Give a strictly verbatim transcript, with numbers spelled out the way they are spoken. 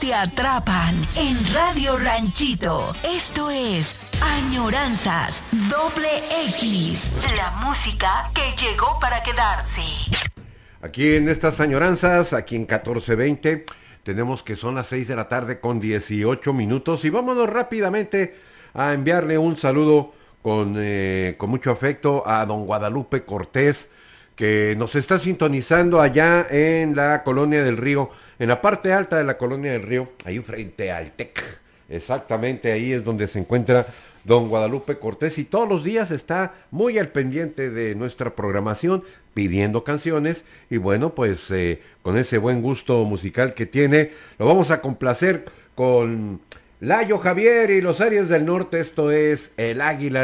Te atrapan en Radio Ranchito. Esto es Añoranzas Doble X. La música que llegó para quedarse. Aquí en estas añoranzas, aquí en catorce veinte, tenemos que son las seis de la tarde con dieciocho minutos y vámonos rápidamente a enviarle un saludo con, eh, con mucho afecto a don Guadalupe Cortés, que nos está sintonizando allá en la Colonia del Río, en la parte alta de la Colonia del Río, ahí frente al T E C. Exactamente, ahí es donde se encuentra don Guadalupe Cortés y todos los días está muy al pendiente de nuestra programación, pidiendo canciones y bueno, pues eh, con ese buen gusto musical que tiene, lo vamos a complacer con Layo Javier y los Aries del Norte. Esto es El Águila